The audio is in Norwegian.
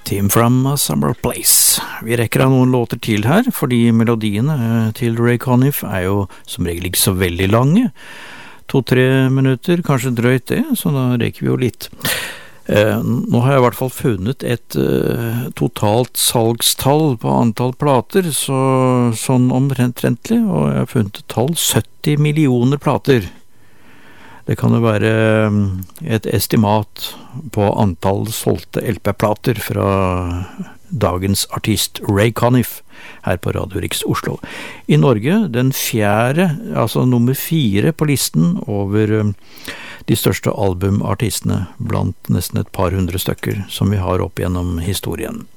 Team from a Summer Place. Vi rekker av noen låter til her, fordi melodiene til Ray Conniff jo som regel ikke så veldig lange. 2-3 minutter, kanskje drøyt det, så da rekker vi jo litt. Nå har jeg i hvert fall funnet et totalt salgstall på antall plater, sånn omtrentlig, og jeg har funnet et tall 70 millioner plater. Det kan jo være et estimat på antall solgte LP-plater fra dagens artist Ray Conniff her på Radio Riks Oslo. I Norge den fjerde, altså nummer 4 på listen over de største albumartistene blant nesten et par hundre stykker som vi har opp gjennom historien.